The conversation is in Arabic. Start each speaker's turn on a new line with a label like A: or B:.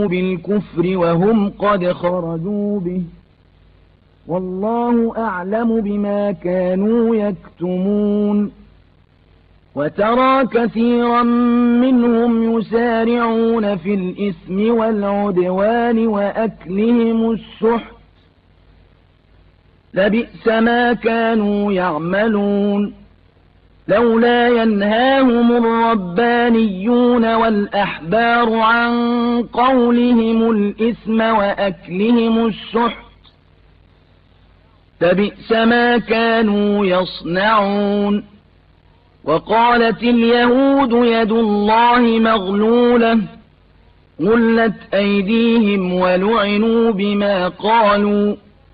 A: بالكفر وهم قد خرجوا به والله أعلم بما كانوا يكتمون وترى كثيرا منهم يسارعون في الإثم والعدوان وأكلهم السحت لبئس ما كانوا يعملون لولا ينهاهم الربانيون والأحبار عن قولهم الإثم وأكلهم السحت لبئس ما كانوا يصنعون وقالت اليهود يد الله مغلولة غلت أيديهم ولعنوا بما قالوا